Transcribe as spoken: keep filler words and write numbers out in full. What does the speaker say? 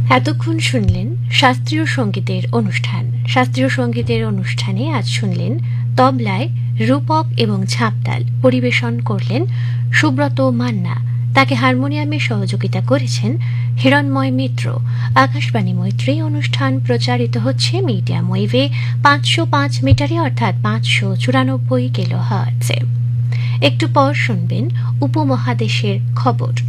এতক্ষণ শুনলেন শাস্ত্রীয় সঙ্গীতের অনুষ্ঠান। শাস্ত্রীয় সঙ্গীতের অনুষ্ঠানে আজ শুনলেন তবলায় রূপক এবং ঝাঁপতাল পরিবেশন করলেন সুব্রত মান্না। তাকে হারমোনিয়ামে সহযোগিতা করেছেন হিরণময় মিত্র। আকাশবাণী মৈত্রী অনুষ্ঠান প্রচারিত হচ্ছে মিডিয়াম ওয়েভে পাঁচশো পাঁচ মিটারে অর্থাৎ পাঁচশো চুরানব্বই কিলো হার্টজে। একটু পর শুনবেন উপমহাদেশের খবর।